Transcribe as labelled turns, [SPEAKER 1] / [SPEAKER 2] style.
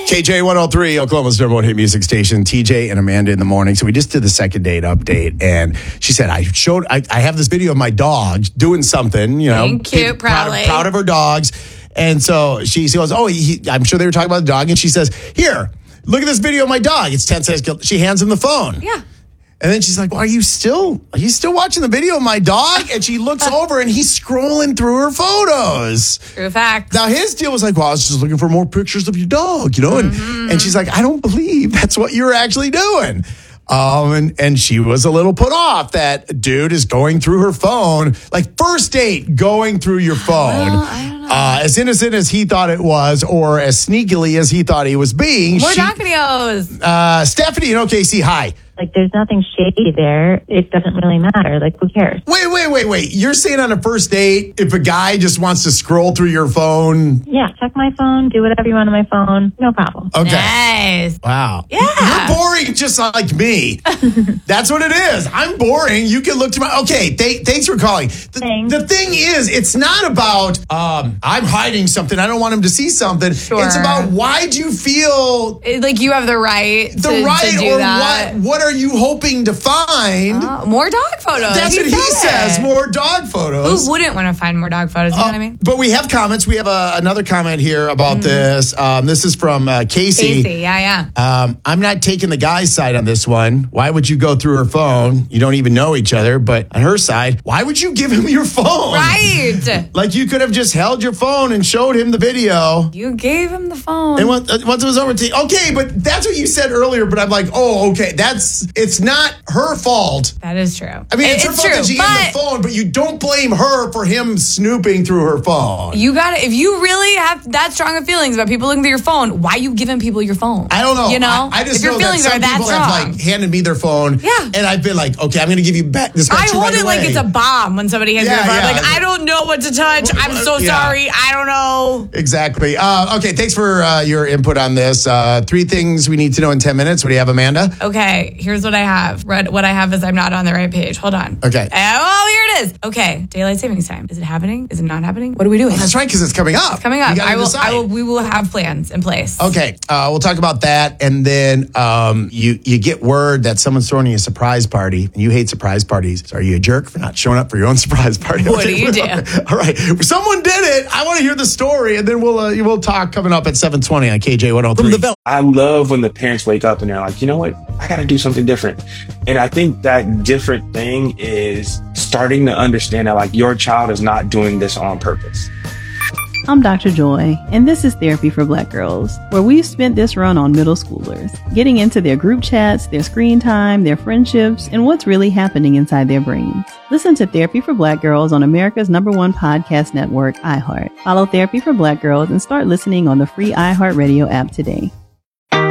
[SPEAKER 1] KJ 103, Oklahoma's number one hit music station, TJ and Amanda in the morning. So we just did the second date update, and she said, I have this video of my dog doing something,
[SPEAKER 2] being cute,
[SPEAKER 1] proud of her dogs. And so she goes, I'm sure they were talking about the dog. And she says, here, look at this video of my dog. It's 10 seconds. She hands him the phone.
[SPEAKER 2] Yeah.
[SPEAKER 1] And then she's like, well, are you still watching the video of my dog? And she looks over and he's scrolling through her photos.
[SPEAKER 2] True fact.
[SPEAKER 1] Now his deal was like, well, I was just looking for more pictures of your dog, and she's like, I don't believe that's what you're actually doing. And she was a little put off that dude is going through her phone, like first date, going through your phone.
[SPEAKER 2] Well, I don't know.
[SPEAKER 1] As innocent as he thought it was, or as sneakily as he thought he was being.
[SPEAKER 2] More dog videos.
[SPEAKER 1] Stephanie in OKC, hi.
[SPEAKER 3] Like, there's nothing shady there. It doesn't really matter. Like, who cares?
[SPEAKER 1] Wait. You're saying on a first date, if a guy just wants to scroll through your phone?
[SPEAKER 3] Yeah, check my phone, do whatever you want on my phone. No problem.
[SPEAKER 1] Okay.
[SPEAKER 2] Nice.
[SPEAKER 1] Wow.
[SPEAKER 2] Yeah.
[SPEAKER 1] You're boring just like me. That's what it is. I'm boring. You can look to my... Okay, thanks for calling. The thing is, it's not about, I'm hiding something. I don't want him to see something.
[SPEAKER 2] Sure.
[SPEAKER 1] It's about why do you feel...
[SPEAKER 2] Like you have the right to do that.
[SPEAKER 1] What are you hoping to find?
[SPEAKER 2] More dog photos.
[SPEAKER 1] That's what he says. More dog photos.
[SPEAKER 2] Who wouldn't want to find more dog photos? You know what I mean?
[SPEAKER 1] But we have comments. We have another comment here about this. This is from Casey.
[SPEAKER 2] Casey, yeah.
[SPEAKER 1] I'm not taking the guy's side on this one. Why would you go through her phone? You don't even know each other. But on her side, why would you give him your phone?
[SPEAKER 2] Right.
[SPEAKER 1] Like you could have just held your phone and showed him the video.
[SPEAKER 2] You gave him the phone.
[SPEAKER 1] And once it was over, okay, but that's what you said earlier. But I'm like, okay, it's not her fault.
[SPEAKER 2] That is true.
[SPEAKER 1] I mean, it's her fault that she gave him the phone, but you don't blame her for him snooping through her phone.
[SPEAKER 2] You got it. If you really have that strong of feelings about people looking through your phone, why are you giving people your phone?
[SPEAKER 1] I don't know.
[SPEAKER 2] You know?
[SPEAKER 1] I just
[SPEAKER 2] if your
[SPEAKER 1] know
[SPEAKER 2] feelings
[SPEAKER 1] that some
[SPEAKER 2] are that
[SPEAKER 1] people
[SPEAKER 2] strong.
[SPEAKER 1] have handed me their phone.
[SPEAKER 2] Yeah.
[SPEAKER 1] And I've been like, okay, I'm going to give you back this.
[SPEAKER 2] I hold it like it's a bomb when somebody hands me their phone.
[SPEAKER 1] Yeah.
[SPEAKER 2] Like, I don't know what to touch. I'm so sorry. I don't know.
[SPEAKER 1] Exactly. Okay, thanks for your input on this. 3 things we need to know in 10 minutes. What do you have, Amanda?
[SPEAKER 2] Okay, here's what I have. What I have is I'm not on the right page. Hold on.
[SPEAKER 1] Okay.
[SPEAKER 2] Oh, here it is. Okay, daylight savings time. Is it happening? Is it not happening? What are we doing?
[SPEAKER 1] That's right, because it's coming up.
[SPEAKER 2] It's coming up.
[SPEAKER 1] Decide.
[SPEAKER 2] We will have plans in place.
[SPEAKER 1] Okay, we'll talk about that, and then you get word that someone's throwing you a surprise party, and you hate surprise parties. So are you a jerk for not showing up for your own surprise party?
[SPEAKER 2] What do you do?
[SPEAKER 1] All right, someone did it. I want to hear the story, and then we'll talk coming up at 7:20 on KJ 103.
[SPEAKER 4] I love when the parents wake up and they're like, you know what? I got to do something different. And I think that different thing is starting to understand that like your child is not doing this on purpose.
[SPEAKER 5] I'm Dr. Joy, and this is Therapy for Black Girls, where we've spent this run on middle schoolers, getting into their group chats, their screen time, their friendships, and what's really happening inside their brains. Listen to Therapy for Black Girls on America's #1 podcast network, iHeart. Follow Therapy for Black Girls and start listening on the free iHeartRadio app today.